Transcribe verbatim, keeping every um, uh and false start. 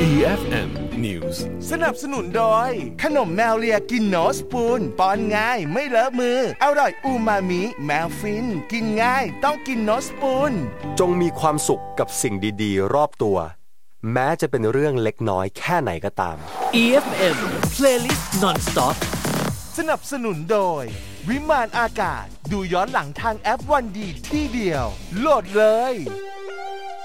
อี เอฟ เอ็ม News สนับสนุนโดยขนมแมวเลียกินโนสปูนป้อนง่ายไม่เลอะมืออร่อยอูมามิแมวฟินกินง่ายต้องกินโนสปูนจงมีความสุขกับสิ่งดีๆรอบตัวแม้จะเป็นเรื่องเล็กน้อยแค่ไหนก็ตามอี เอฟ เอ็ม Playlist Non-Stop สนับสนุนโดยวิมานอากาศดูย้อนหลังทางแอปวันดีที่เดียวโหลดเลย